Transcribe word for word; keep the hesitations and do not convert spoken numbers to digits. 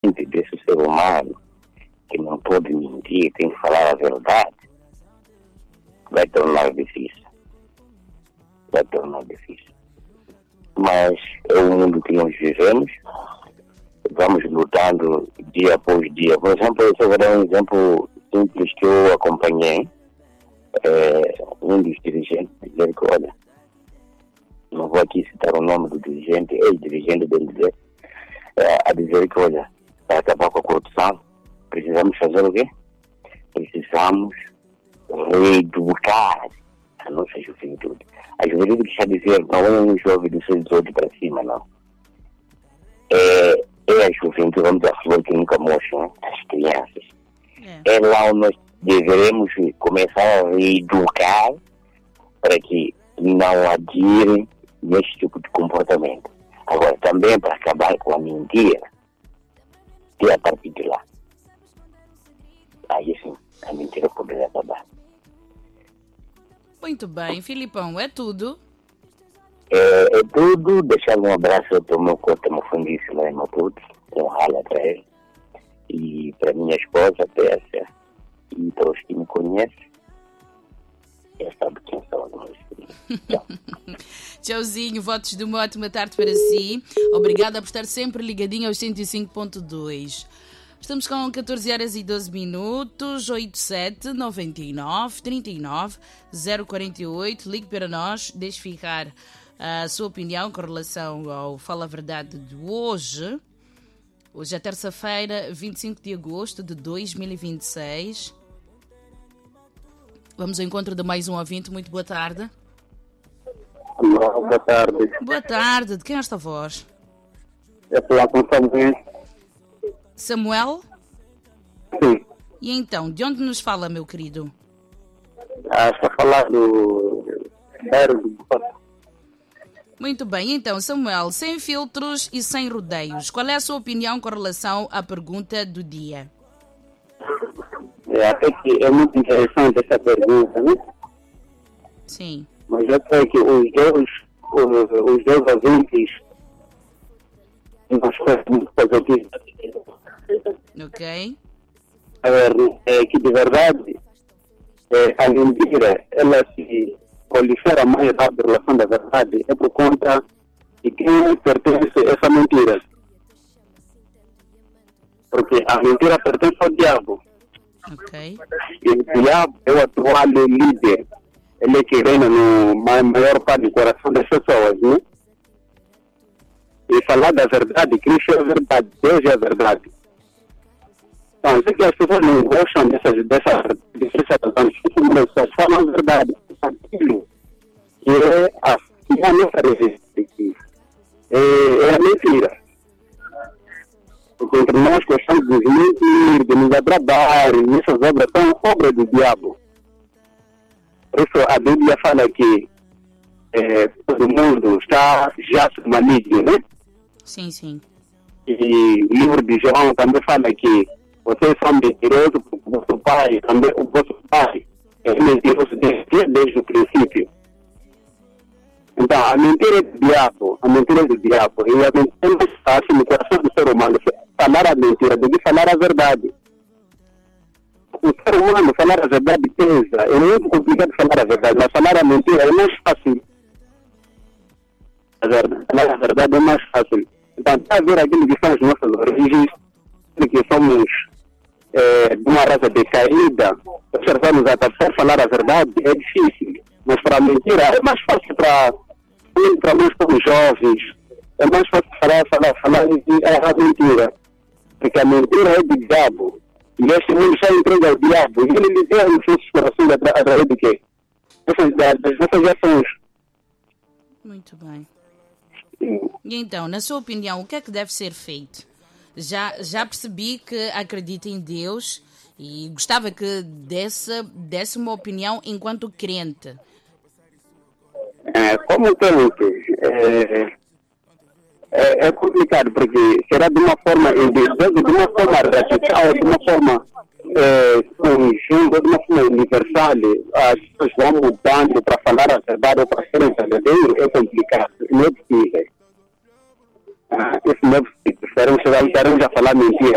instinto desse ser humano, que não pode mentir, tem que falar a verdade, vai tornar difícil. Vai tornar difícil. Mas é o mundo que nós vivemos, vamos lutando dia após dia. Por exemplo, eu vou dar um exemplo simples que eu acompanhei. É, um dos dirigentes dizer que, olha, não vou aqui citar o nome do dirigente, ex-dirigente dele dizer, é, a dizer que, olha, para acabar com a corrupção, precisamos fazer o quê? Precisamos reeducar a nossa juventude. A juventude que está dizendo, não é um jovem dos seus dezoito para cima, não. É, é a juventude, vamos a flor que nunca mostra, né? As crianças. É. é lá onde nós deveremos começar a reeducar para que não adirem nesse tipo de comportamento. Agora, também para acabar com a mentira, é a partir de lá. Aí sim, a mentira poderia acabar. Muito bem, Filipão, é tudo? É, é tudo. Deixar um abraço para o meu corte Mafundice lá em Maputo, um rala para ele. E para minha esposa, Tessa. E para os que me conhecem, já sabe quem são os meus filhos. Tchau. Tchauzinho, votos de uma ótima tarde para si. Obrigada por estar sempre ligadinho aos cento e cinco ponto dois. Estamos com catorze horas e doze minutos, oito sete nove nove, três nove, zero quatro oito. Ligue para nós, deixe ficar a sua opinião com relação ao Fala a Verdade de hoje. Hoje é terça-feira, vinte e cinco de agosto de dois mil e vinte e seis. Vamos ao encontro de mais um ouvinte. Muito boa tarde. Olá, boa tarde. Boa tarde. De quem é esta voz? É falar com Samuel. Samuel? Sim. E então, de onde nos fala, meu querido? Ah, está a falar do... do... Muito bem, então, Samuel, sem filtros e sem rodeios, qual é a sua opinião com relação à pergunta do dia? É, até que é muito interessante essa pergunta, né? Sim. Mas eu sei que os dois, os, os dois ouvintes não estão muito positivos. Ok. É que, de verdade, é, a mentira, ela se prolifera mais rápido em relação da verdade, é por conta de quem pertence a essa mentira. Porque a mentira pertence ao diabo. Ok. E o diabo é o atual líder. Ele é que reina no maior parte do coração das pessoas, né? E falar da verdade, Cristo é a verdade, Deus é a verdade. Então, eu sei que as pessoas não gostam dessas, dessas diferenciações, as pessoas falam a verdade. Aquilo que é a, que é a nossa resistência aqui. É, é a mentira. Porque entre nós gostamos de mentir, de nos agravar, e essas obras são obras do diabo. Por isso a Bíblia fala que é, todo mundo está já maligno, né? Sim, sim. E o livro de João também fala que vocês são mentirosos porque o vosso pai, também o vosso pai é mentiroso desde, desde o princípio. Então, a mentira é do diabo, a mentira é do diabo. E a mentira é mais fácil no coração do ser humano falar a mentira do que falar a verdade. O ser humano falar a verdade pesa, é muito complicado falar a verdade, mas falar a mentira é mais fácil. A verdade, falar a verdade é mais fácil. Então, está a ver aquilo que são as nossas origens, que somos é, de uma raça decaída, observamos a terceira falar a verdade, é difícil. Mas para a mentira é mais fácil para, para nós como jovens, é mais fácil falar, falar, falar a mentira. Porque a mentira é do diabo. E este mundo já entrega ao diabo. E ele lidera nos nossos corações através de quê? Das nossas ações. Muito bem. E então, na sua opinião, o que é que deve ser feito? Já, já percebi que acredita em Deus e gostava que desse, desse uma opinião enquanto crente. É, como crente, é, é, é complicado, porque será de uma forma individual, de uma forma radical, de uma forma é, conjunta, de uma forma universal. As pessoas vão mudando para falar a verdade ou para serem verdadeiros, é complicado, não é possível. Ah, isso não é possível, estaremos a falar mentira.